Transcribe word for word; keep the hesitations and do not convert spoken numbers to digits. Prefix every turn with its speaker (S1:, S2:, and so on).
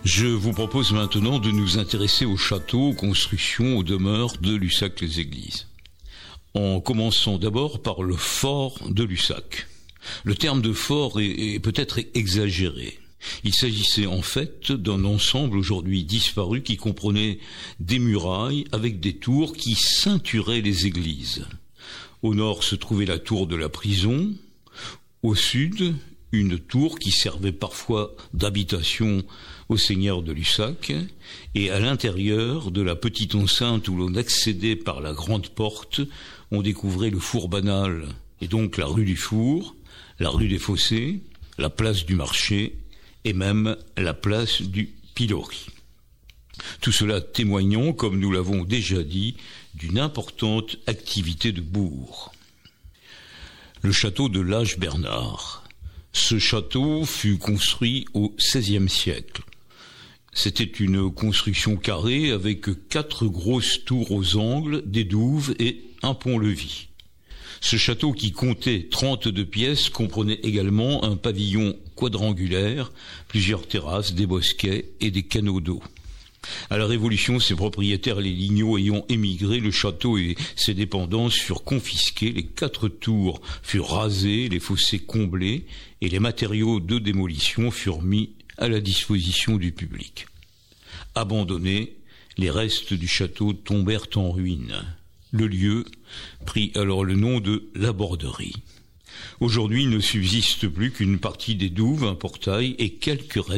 S1: Je vous propose maintenant de nous intéresser au château, aux constructions, aux demeures de Lussac-les-Églises. En commençant d'abord par le fort de Lussac. Le terme de fort est, est peut-être exagéré. Il s'agissait en fait d'un ensemble aujourd'hui disparu qui comprenait des murailles avec des tours qui ceinturaient les églises. Au nord se trouvait la tour de la prison, au sud une tour qui servait parfois d'habitation au seigneur de Lussac, et à l'intérieur de la petite enceinte où l'on accédait par la grande porte, on découvrait le four banal, et donc la rue du Four, la rue des Fossés, la place du marché, et même la place du pilori. Tout cela témoignant, comme nous l'avons déjà dit, d'une importante activité de bourg. Le château de Lage-Bernard. Ce château fut construit au seizième siècle. C'était une construction carrée avec quatre grosses tours aux angles, des douves et un pont-levis. Ce château, qui comptait trente-deux pièces, comprenait également un pavillon quadrangulaire, plusieurs terrasses, des bosquets et des canaux d'eau. À la Révolution, ses propriétaires, les Lignaud, ayant émigré, le château et ses dépendances furent confisqués, les quatre tours furent rasées, les fossés comblés et les matériaux de démolition furent mis à la disposition du public. Abandonnés, les restes du château tombèrent en ruine. Le lieu prit alors le nom de la Borderie. Aujourd'hui, il ne subsiste plus qu'une partie des douves, un portail et quelques restes